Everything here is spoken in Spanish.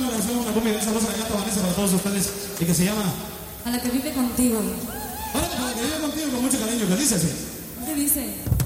una canción, una cumbia bien sabrosa que canta Vanessa para todos ustedes y que se llama A la que vive contigo. Ahora, para que vive contigo con mucho cariño, que dice así. ¿Qué dice?